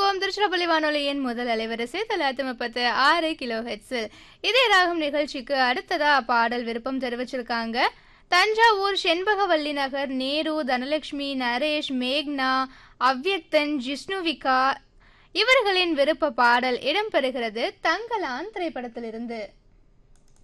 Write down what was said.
இணைந்திருக்கிறோம் திருச்சிராப்பள்ளி வானொலியின் முதல் அலைவரிசை 936 கிலோ ஹெட்ஸில். இதே ராகம் நிகழ்ச்சிக்கு அடுத்ததா பாடல் விருப்பம் தெரிவிச்சிருக்காங்க. தஞ்சாவூர் செண்பகவல்லி நகர் நேரு, தனலட்சுமி, நரேஷ், மேக்னா, அவ்யக்தன், ஜிஷ்ணுவிகா இவர்களின் விருப்ப பாடல் இடம்பெறுகிறது தங்கலான் திரைப்படத்திலிருந்து.